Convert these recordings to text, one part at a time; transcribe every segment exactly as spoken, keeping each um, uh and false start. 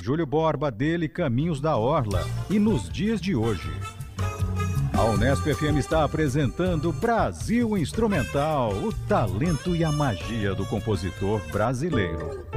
Júlio Borba, dele Caminhos da Orla e Nos Dias de Hoje. A Unesp F M está apresentando Brasil Instrumental, o talento e a magia do compositor brasileiro.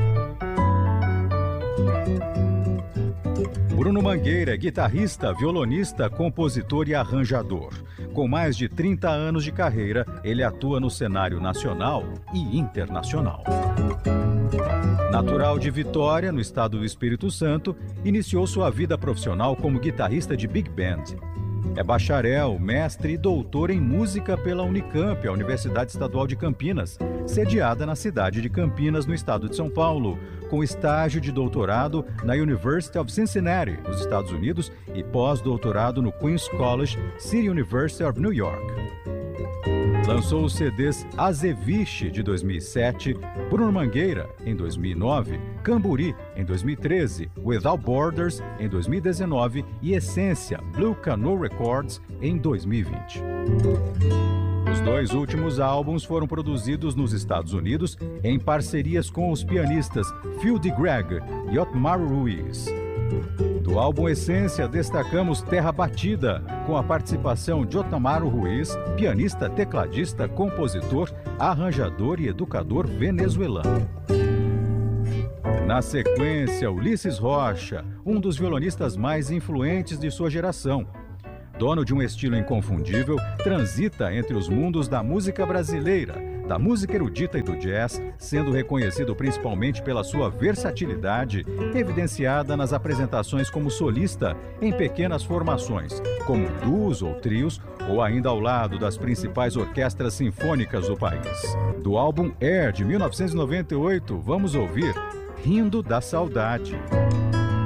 Bruno Mangueira é guitarrista, violonista, compositor e arranjador. Com mais de trinta anos de carreira, ele atua no cenário nacional e internacional. Natural de Vitória, no estado do Espírito Santo, iniciou sua vida profissional como guitarrista de big band. É bacharel, mestre e doutor em música pela Unicamp, a Universidade Estadual de Campinas, sediada na cidade de Campinas, no estado de São Paulo, com estágio de doutorado na University of Cincinnati, nos Estados Unidos, e pós-doutorado no Queens College, City University of New York. Lançou os C Ds Azeviche, de dois mil e sete, Bruno Mangueira, em dois mil e nove, Camburi, em dois mil e treze, Without Borders, em dois mil e dezenove e Essência, Blue Canoe Records, em dois mil e vinte. Os dois últimos álbuns foram produzidos nos Estados Unidos em parcerias com os pianistas Phil DeGreg e Otmar Ruiz. Do álbum Essência, destacamos Terra Batida, com a participação de Otmar Ruiz, pianista, tecladista, compositor, arranjador e educador venezuelano. Na sequência, Ulisses Rocha, um dos violonistas mais influentes de sua geração. Dono de um estilo inconfundível, transita entre os mundos da música brasileira, da música erudita e do jazz, sendo reconhecido principalmente pela sua versatilidade, evidenciada nas apresentações como solista em pequenas formações, como duos ou trios, ou ainda ao lado das principais orquestras sinfônicas do país. Do álbum Air, de mil novecentos e noventa e oito, vamos ouvir Rindo da Saudade.